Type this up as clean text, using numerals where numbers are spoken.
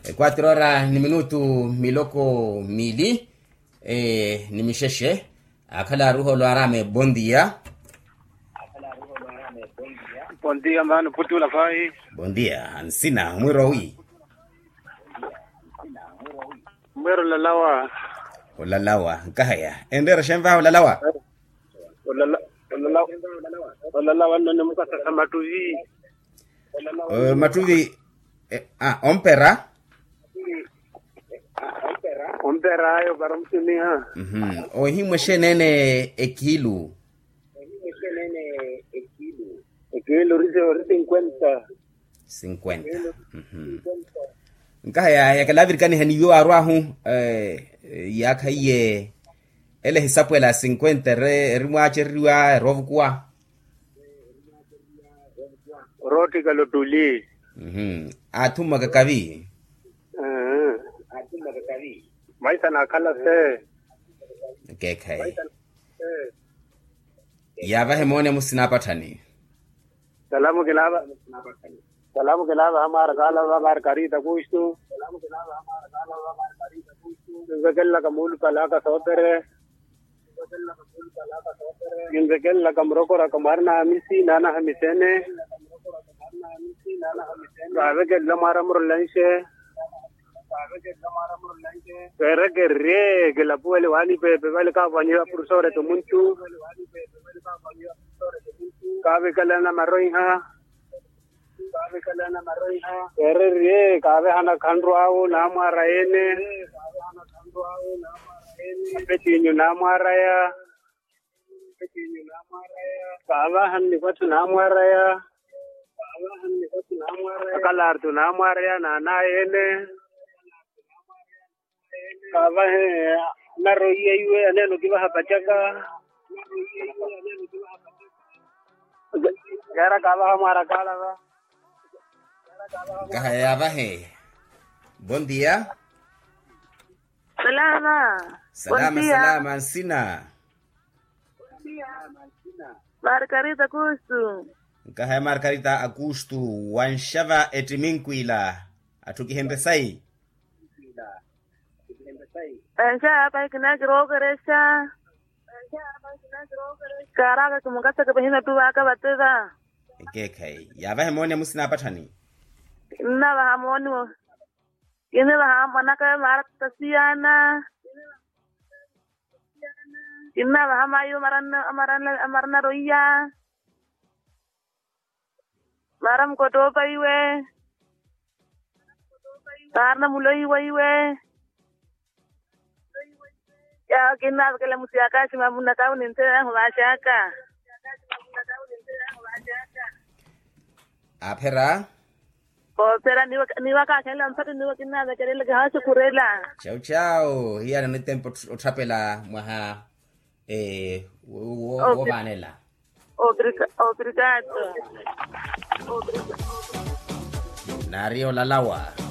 4 horas ni minutu miloko mili ni misheshe akala ruho lo arame bondia. Bondia mano putula fai. Bondia ansina mwiro wi. Mwiro lalawa. Lalawa kahaya endera shemba lalawa. Lalawa nene mukasa matuvi. Matuvi ompera. Ompera yo baramtini ha. O himwe shenene ekilu. Ekilu rite 50. Nkaya ya kalavirikani haniyo arwahu ya kaiye ele hisapu la 50 rimwache riwa rovukwa roti kalotuli atuma kakavi maisa na kala se kekai ya vahe mone musinapatani salamu kelaba hamara kala hamara karita kushtu Inzakella kamulu kalaka sotere Inzakella kamrokora kamarna hamisi nana hamisene Kavekella maramur lanshe Kereke re gelapuele wali pepe wale kafanya pursore tumuntu Kavekella na maroiha Kerere kave hana khandruau namara ene Petinyu namara ya Kava hanni patu namara ya Kalar tu namara ya nana ene Kava he naroiye yue aneno kiva hapachaka Gara kava hamara kala va kahaya vahe. Bon dia. Salama ansina. Margarita Augusto. Kahaya Margarita Augusto wanshava etiminkwila atukihembesai. Ansha pa kina grogeresha. Karaga kumungasa kabehina tu aka bateza. Kekai. Ya vahe mone musinapatani. Na bahamoni mo. Kini bahamana ka marat tasiyana. Inna bahamayo amarna roiya. Maram koto paiwe. Karna muloi waiwe. Ya kina kala musiaka chima munaka uninte huashaka. Apera Pero niwa ka kela mpate niwa kinada kele gahasu kurela. Chao. Hiya na tempo otrapela mwaha vanela. Obrigado. Nario lalawa.